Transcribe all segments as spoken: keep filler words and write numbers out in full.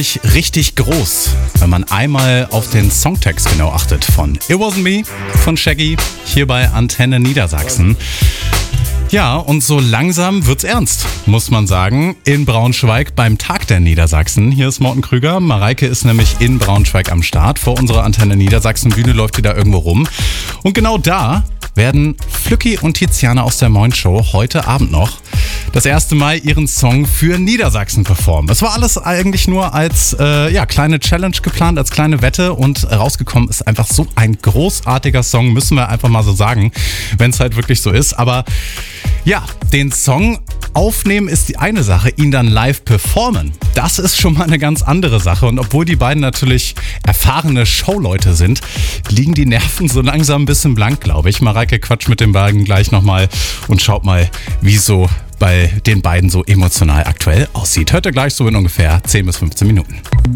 Richtig groß, wenn man einmal auf den Songtext genau achtet von It Wasn't Me von Shaggy hier bei Antenne Niedersachsen. Ja, und so langsam wird's ernst, muss man sagen, in Braunschweig beim Tag der Niedersachsen. Hier ist Morten Krüger, Mareike ist nämlich in Braunschweig am Start. Vor unserer Antenne Niedersachsen Bühne läuft die da irgendwo rum. Und genau da werden Flücki und Tiziana aus der Moin Show heute Abend noch das erste Mal ihren Song für Niedersachsen performen. Es war alles eigentlich nur als äh, ja, kleine Challenge geplant, als kleine Wette und rausgekommen ist einfach so ein großartiger Song, müssen wir einfach mal so sagen, wenn es halt wirklich so ist. Aber ja, den Song aufnehmen ist die eine Sache, ihn dann live performen, das ist schon mal eine ganz andere Sache. Und obwohl die beiden natürlich erfahrene Showleute sind, liegen die Nerven so langsam ein bisschen blank, glaube ich. Mareike quatscht mit den beiden gleich nochmal und schaut mal, wie so bei den beiden so emotional aktuell aussieht. Hört ihr gleich so in ungefähr zehn bis fünfzehn Minuten.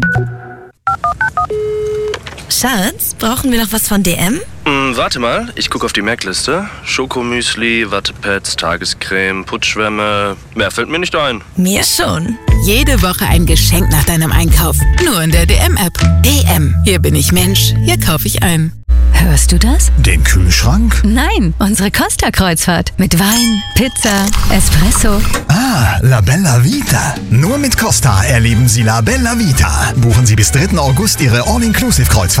Schatz, brauchen wir noch was von D M? Hm, warte mal, ich gucke auf die Merkliste. Schokomüsli, Wattepads, Tagescreme, Putzschwämme. Mehr fällt mir nicht ein. Mir schon. Jede Woche ein Geschenk nach deinem Einkauf. Nur in der D M-App. D M. Hier bin ich Mensch. Hier kaufe ich ein. Hörst du das? Den Kühlschrank? Nein, unsere Costa-Kreuzfahrt. Mit Wein, Pizza, Espresso. Ah, La Bella Vita. Nur mit Costa erleben Sie La Bella Vita. Buchen Sie bis dritten August Ihre All-Inclusive-Kreuzfahrt